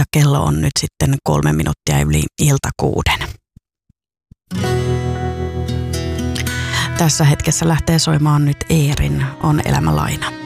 ja kello on nyt sitten 3 minuuttia yli ilta 6. Tässä hetkessä lähtee soimaan nyt Eerin On elämä laina.